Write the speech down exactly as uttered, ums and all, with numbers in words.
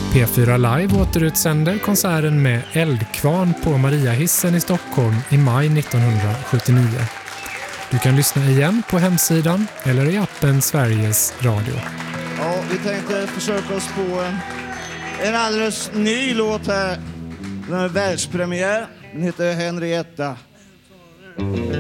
P fyra Live återutsänder konserten med Eldkvarn på Mariahissen i Stockholm i maj nittonhundrasjuttionio. Du kan lyssna igen på hemsidan eller i appen Sveriges Radio. Ja, vi tänkte försöka oss på en alldeles ny låt här. Den är världspremiär. Den heter Henrietta.